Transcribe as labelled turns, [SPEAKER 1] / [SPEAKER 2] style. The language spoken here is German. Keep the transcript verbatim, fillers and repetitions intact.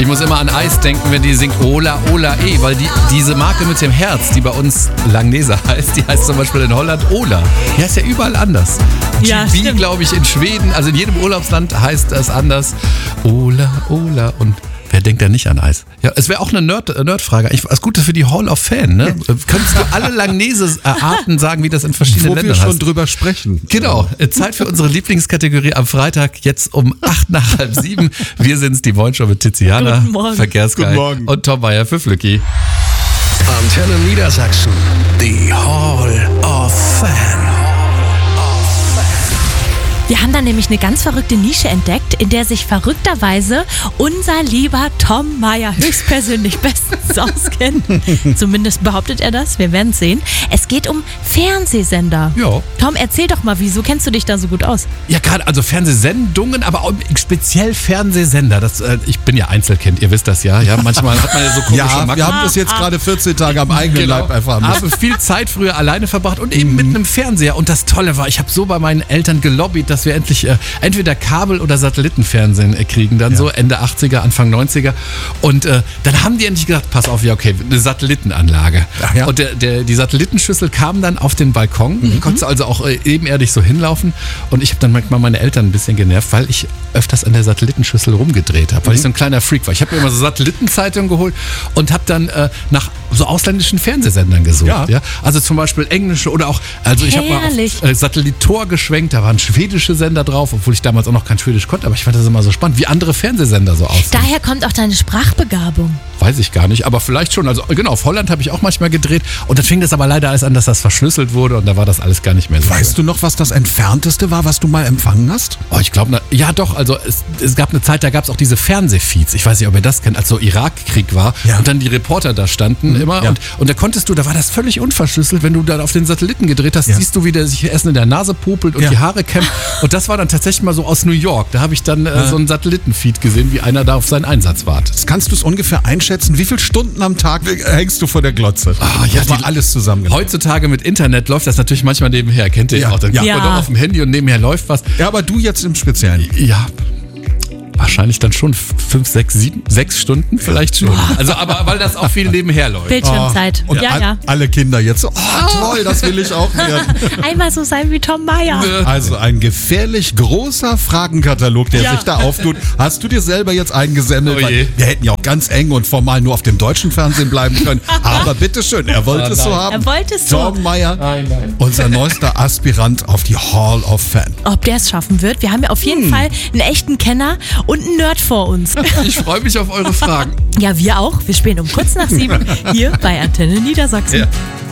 [SPEAKER 1] Ich muss immer an Eis denken, wenn die singt Ola, Ola, E, weil die, diese Marke mit dem Herz, die bei uns Langnese heißt, die heißt zum Beispiel in Holland Ola. Die heißt ja überall anders.
[SPEAKER 2] Ja,
[SPEAKER 1] G B,
[SPEAKER 2] stimmt.
[SPEAKER 1] glaube ich, in Schweden, also in jedem Urlaubsland heißt das anders. Ola, Ola und wer denkt da nicht an Eis? Ja, es wäre auch eine Nerd, Nerdfrage. Ich, das Gute für die Hall of Fame, ne? Könntest du alle Langnese-Arten sagen, wie das in verschiedenen
[SPEAKER 3] Wo
[SPEAKER 1] Ländern
[SPEAKER 3] wir schon
[SPEAKER 1] heißt?
[SPEAKER 3] drüber sprechen.
[SPEAKER 1] Genau. Zeit für unsere Lieblingskategorie am Freitag, jetzt um acht nach halb sieben. Wir sind's, die Wohnshow mit Tiziana,
[SPEAKER 2] Guten Morgen.
[SPEAKER 1] Verkehrsguy
[SPEAKER 3] Guten Morgen.
[SPEAKER 1] und Tom Meyer für Flücki.
[SPEAKER 4] Antenne Niedersachsen. Die Hall of Fame.
[SPEAKER 2] Wir haben da nämlich eine ganz verrückte Nische entdeckt, in der sich verrückterweise unser lieber Tom Meyer höchstpersönlich bestens auskennt. Zumindest behauptet er das, wir werden es sehen. Es geht um Fernsehsender.
[SPEAKER 1] Ja.
[SPEAKER 2] Tom, erzähl doch mal, wieso kennst du dich da so gut aus?
[SPEAKER 1] Ja, gerade, also Fernsehsendungen, aber auch speziell Fernsehsender. Das, äh, ich bin ja Einzelkind, ihr wisst das ja. Ja, manchmal hat man ja so komische
[SPEAKER 3] Ja,
[SPEAKER 1] Macken.
[SPEAKER 3] wir haben das jetzt gerade vierzehn Tage am eigenen
[SPEAKER 1] Genau.
[SPEAKER 3] Leib erfahren müssen.
[SPEAKER 1] Habe viel Zeit früher alleine verbracht und eben mit einem Fernseher. Und das Tolle war, ich habe so bei meinen Eltern gelobbyt, dass wir endlich äh, entweder Kabel- oder Satellitenfernsehen äh, kriegen. Dann
[SPEAKER 3] Ja.
[SPEAKER 1] so Ende achtziger, Anfang neunziger. Und äh, dann haben die endlich gesagt, pass auf, ja okay, eine Satellitenanlage.
[SPEAKER 3] Ach ja.
[SPEAKER 1] Und der, der, die Satellitenschüssel kam dann auf den Balkon.
[SPEAKER 3] Mhm.
[SPEAKER 1] Da konntest du also auch äh, ebenerdig so hinlaufen. Und ich habe dann manchmal meine Eltern ein bisschen genervt, weil ich öfters an der Satellitenschüssel rumgedreht habe, weil ich so ein kleiner Freak war. Ich habe mir immer so Satellitenzeitungen geholt und habe dann äh, nach so ausländischen Fernsehsendern gesucht.
[SPEAKER 3] Ja.
[SPEAKER 1] Ja. Also zum Beispiel englische oder auch, also ich habe mal
[SPEAKER 2] Herrlich.
[SPEAKER 1] auf äh, Satellitor geschwenkt, da waren schwedische Sender drauf, obwohl ich damals auch noch kein Schwedisch konnte, aber ich fand das immer so spannend, wie andere Fernsehsender so aussehen.
[SPEAKER 2] Daher kommt auch deine Sprachbegabung.
[SPEAKER 1] Weiß ich gar nicht, aber vielleicht schon. Also genau, auf Holland habe ich auch manchmal gedreht und dann fing das aber leider alles an, dass das verschlüsselt wurde und da war das alles gar nicht mehr so.
[SPEAKER 3] Weißt du noch, was das Entfernteste war, was du mal empfangen hast?
[SPEAKER 1] Oh, ich glaube, ja doch, also es, es gab eine Zeit, da gab es auch diese Fernsehfeeds. Ich weiß nicht, ob ihr das kennt, als so Irakkrieg war
[SPEAKER 3] Ja.
[SPEAKER 1] und dann die Reporter da standen immer
[SPEAKER 3] ja.
[SPEAKER 1] und, und da konntest du, da war das völlig unverschlüsselt, wenn du da auf den Satelliten gedreht hast,
[SPEAKER 3] Ja.
[SPEAKER 1] siehst du, wie der sich Essen in der Nase popelt und
[SPEAKER 3] Ja.
[SPEAKER 1] die Haare kämmt und das war dann tatsächlich mal so aus New York. Da habe ich dann äh, so einen Satellitenfeed gesehen, wie einer da auf seinen Einsatz wartet.
[SPEAKER 3] Kannst du es ungefähr einschätzen? Wie viele Stunden am Tag hängst du vor der Glotze?
[SPEAKER 1] Ah, ja,
[SPEAKER 3] Das war
[SPEAKER 1] die-
[SPEAKER 3] alles zusammen.
[SPEAKER 1] Heutzutage mit Internet läuft das natürlich manchmal nebenher, kennt ihr ja
[SPEAKER 3] Ja.
[SPEAKER 1] auch. Dann guckt
[SPEAKER 2] Ja.
[SPEAKER 1] man doch auf dem Handy und nebenher läuft was.
[SPEAKER 3] Ja, aber du jetzt im Speziellen.
[SPEAKER 1] Ja, wahrscheinlich dann schon fünf, sechs, sieben, sechs Stunden vielleicht schon. Also, aber weil das auch viel nebenher läuft.
[SPEAKER 2] Bildschirmzeit.
[SPEAKER 3] Und
[SPEAKER 2] ja,
[SPEAKER 3] all-
[SPEAKER 2] ja.
[SPEAKER 3] alle Kinder jetzt so, oh toll, das will ich auch werden.
[SPEAKER 2] Einmal so sein wie Tom Meyer.
[SPEAKER 3] Also ein gefährlich großer Fragenkatalog, der
[SPEAKER 2] Ja.
[SPEAKER 3] sich da auftut. Hast du dir selber jetzt eingesammelt?
[SPEAKER 1] Oh je.
[SPEAKER 3] Weil wir hätten ja auch ganz eng und formal nur auf dem deutschen Fernsehen bleiben können. Aber bitteschön, er wollte
[SPEAKER 1] Oh
[SPEAKER 3] es so
[SPEAKER 1] nein.
[SPEAKER 3] haben.
[SPEAKER 2] Er wollte es so.
[SPEAKER 3] Tom Meyer,
[SPEAKER 1] Nein, nein.
[SPEAKER 3] unser neuester Aspirant auf die Hall of Fame.
[SPEAKER 2] Ob der es schaffen wird? Wir haben ja auf
[SPEAKER 3] Hm.
[SPEAKER 2] jeden Fall einen echten Kenner und einen Nerd vor uns.
[SPEAKER 1] Ich freue mich auf eure Fragen.
[SPEAKER 2] Ja, wir auch. Wir spielen um kurz nach sieben hier bei Antenne Niedersachsen.
[SPEAKER 1] Ja.